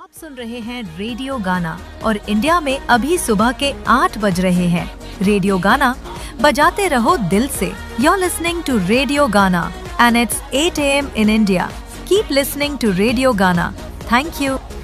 आप सुन रहे हैं रेडियो गाना और इंडिया में अभी सुबह के 8 बज रहे हैं। रेडियो गाना बजाते रहो दिल से। You're listening to Radio Gana and it's 8 a.m. in India. Keep listening to Radio Gana. Thank you.